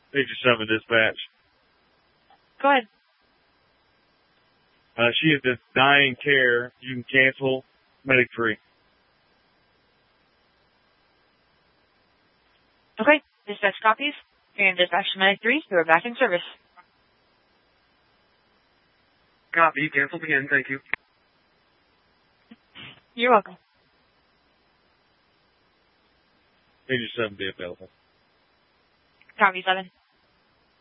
Pager 7 dispatch. Go ahead. She is in dying care. You can cancel medic 3. Okay. Dispatch copies. And dispatch to medic 3. You are back in service. Copy. Cancel again. Thank you. You're welcome. Pager 7 be available. Copy 7.